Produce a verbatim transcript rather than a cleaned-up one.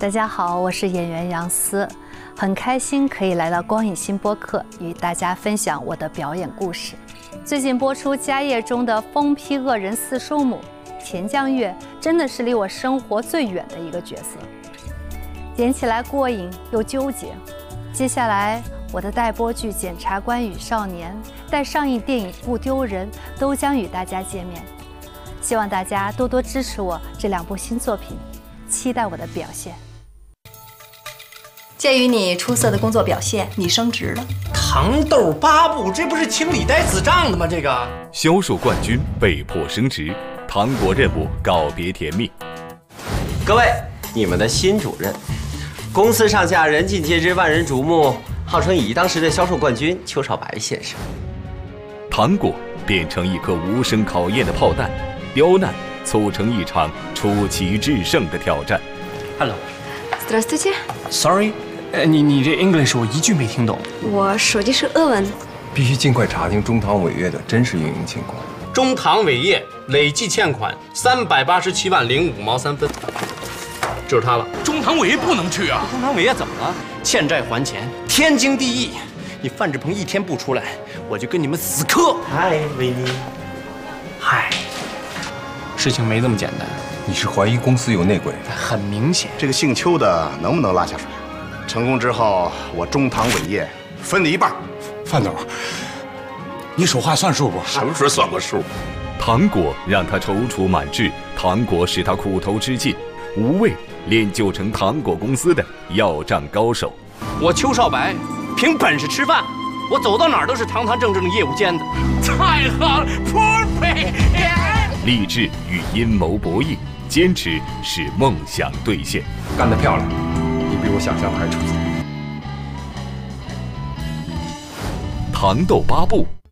大家好，我是演员杨思，很开心可以来到光影新播客，与大家分享我的表演故事。最近播出《家业》中的疯批恶人四叔母钱江月，真的是离我生活最远的一个角色，演起来过瘾又纠结。接下来我的待播剧《检察官与少年》待上映电影《不丢人》都将与大家见面，希望大家多多支持我这两部新作品，期待我的表现。鉴于你出色的工作表现，你升职了。 糖豆八部，这不是清理呆子账的吗？这个销售冠军被迫升职，糖果任务告别甜蜜。 各位，你们的新主任，公司上下人尽皆知，万人瞩目，号称以当时的销售冠军邱少白先生。 糖果变成一颗无声考验的炮弹，刁难凑成一场出奇制胜的挑战。 Hello。Здравствуйте。 Sorry， 呃，你你这 English 我一句没听懂。 我说的是俄文。 必须尽快查清中堂伟业的真实运营情况。 中堂伟业累计欠款三百八十七万零五毛三分，就是他了。 中堂伟业不能去啊！ 中堂伟业怎么了？欠债还钱，天经地义。你范志鹏一天不出来，我就跟你们死磕。 嗨，维尼。 嗨，事情没这么简单。 你是怀疑公司有内鬼？ 很明显。 这个姓邱的能不能拉下水？成功之后，我中堂伟业分你一半。 范总，你说话算数不？ 什么时候算过数？ 糖果让他踌躇满志，糖果使他苦头吃尽，无畏练就成糖果公司的要账高手。 我邱少白凭本事吃饭，我走到哪儿都是堂堂正正的业务监的。 太好了 ，perfect！ 励志与阴谋博弈，坚持使梦想兑现。 干得漂亮，你比我想象的还出色。 糖豆八部